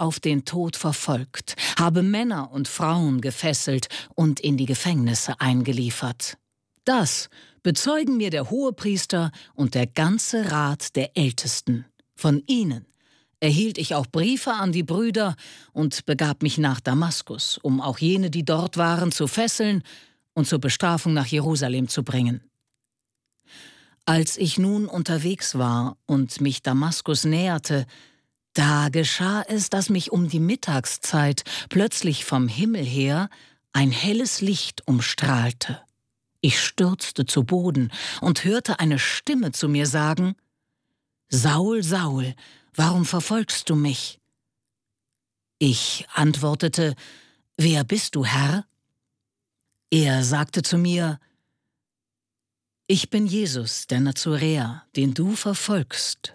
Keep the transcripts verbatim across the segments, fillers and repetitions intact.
auf den Tod verfolgt, habe Männer und Frauen gefesselt und in die Gefängnisse eingeliefert. Das bezeugen mir der Hohepriester und der ganze Rat der Ältesten. Von ihnen erhielt ich auch Briefe an die Brüder und begab mich nach Damaskus, um auch jene, die dort waren, zu fesseln und zur Bestrafung nach Jerusalem zu bringen. Als ich nun unterwegs war und mich Damaskus näherte, da geschah es, dass mich um die Mittagszeit plötzlich vom Himmel her ein helles Licht umstrahlte. Ich stürzte zu Boden und hörte eine Stimme zu mir sagen: »Saul, Saul, warum verfolgst du mich?« Ich antwortete: »Wer bist du, Herr?« Er sagte zu mir: »Ich bin Jesus, der Nazoräer, den du verfolgst.«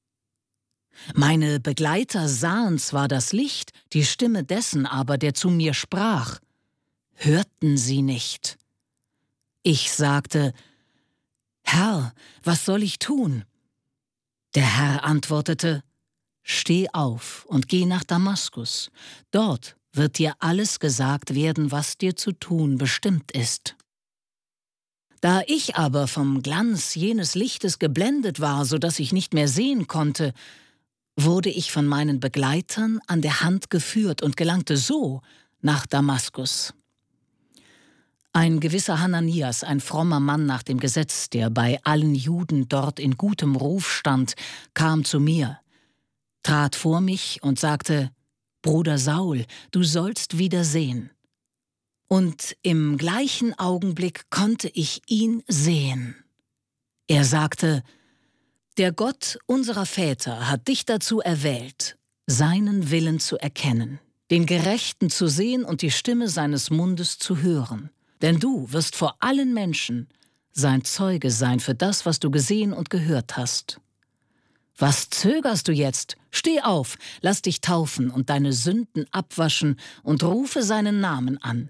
Meine Begleiter sahen zwar das Licht, die Stimme dessen aber, der zu mir sprach, hörten sie nicht. Ich sagte: »Herr, was soll ich tun?« Der Herr antwortete: »Steh auf und geh nach Damaskus. Dort wird dir alles gesagt werden, was dir zu tun bestimmt ist.« Da ich aber vom Glanz jenes Lichtes geblendet war, so dass ich nicht mehr sehen konnte, wurde ich von meinen Begleitern an der Hand geführt und gelangte so nach Damaskus. Ein gewisser Hananias, ein frommer Mann nach dem Gesetz, der bei allen Juden dort in gutem Ruf stand, kam zu mir, trat vor mich und sagte: »Bruder Saul, du sollst wieder sehen.« Und im gleichen Augenblick konnte ich ihn sehen. Er sagte: »Der Gott unserer Väter hat dich dazu erwählt, seinen Willen zu erkennen, den Gerechten zu sehen und die Stimme seines Mundes zu hören. Denn du wirst vor allen Menschen sein Zeuge sein für das, was du gesehen und gehört hast. Was zögerst du jetzt? Steh auf, lass dich taufen und deine Sünden abwaschen und rufe seinen Namen an.«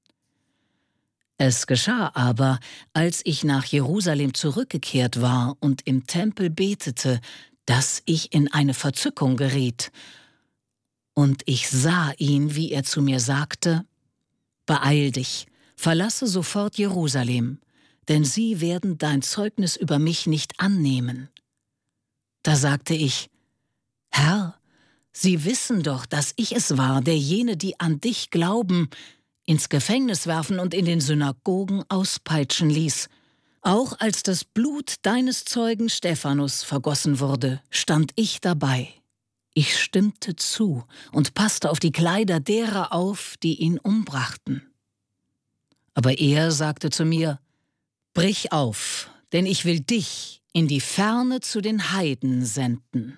Es geschah aber, als ich nach Jerusalem zurückgekehrt war und im Tempel betete, dass ich in eine Verzückung geriet. Und ich sah ihn, wie er zu mir sagte: »Beeil dich, verlasse sofort Jerusalem, denn sie werden dein Zeugnis über mich nicht annehmen.« Da sagte ich: »Herr, sie wissen doch, dass ich es war, der jene, die an dich glauben, ins Gefängnis werfen und in den Synagogen auspeitschen ließ. Auch als das Blut deines Zeugen Stephanus vergossen wurde, stand ich dabei. Ich stimmte zu und passte auf die Kleider derer auf, die ihn umbrachten.« Aber er sagte zu mir: »Brich auf, denn ich will dich in die Ferne zu den Heiden senden.«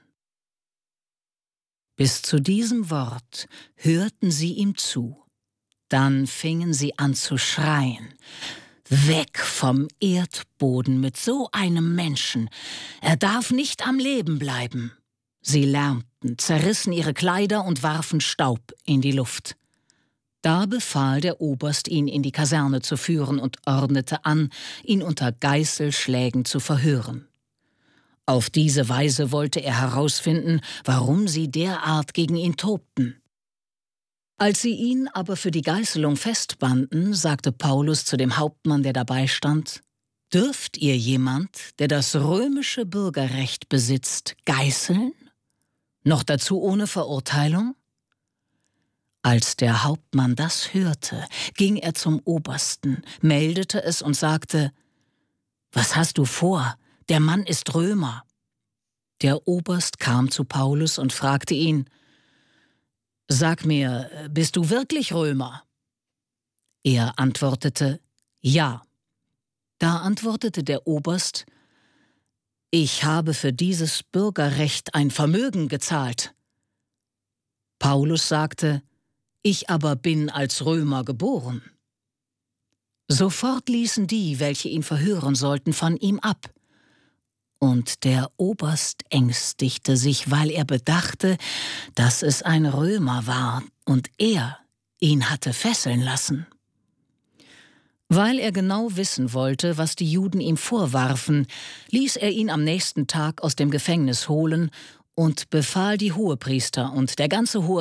Bis zu diesem Wort hörten sie ihm zu. Dann fingen sie an zu schreien: »Weg vom Erdboden mit so einem Menschen! Er darf nicht am Leben bleiben!« Sie lärmten, zerrissen ihre Kleider und warfen Staub in die Luft. Da befahl der Oberst, ihn in die Kaserne zu führen und ordnete an, ihn unter Geißelschlägen zu verhören. Auf diese Weise wollte er herausfinden, warum sie derart gegen ihn tobten. Als sie ihn aber für die Geißelung festbanden, sagte Paulus zu dem Hauptmann, der dabei stand: »Dürft ihr jemand, der das römische Bürgerrecht besitzt, geißeln? Noch dazu ohne Verurteilung?« Als der Hauptmann das hörte, ging er zum Obersten, meldete es und sagte: »Was hast du vor? Der Mann ist Römer.« Der Oberst kam zu Paulus und fragte ihn: »Sag mir, bist du wirklich Römer?« Er antwortete: »Ja.« Da antwortete der Oberst: »Ich habe für dieses Bürgerrecht ein Vermögen gezahlt.« Paulus sagte: »Ich aber bin als Römer geboren.« Sofort ließen die, welche ihn verhören sollten, von ihm ab. Und der Oberst ängstigte sich, weil er bedachte, dass es ein Römer war und er ihn hatte fesseln lassen. Weil er genau wissen wollte, was die Juden ihm vorwarfen, ließ er ihn am nächsten Tag aus dem Gefängnis holen und befahl, die Hohepriester und der ganze Hohe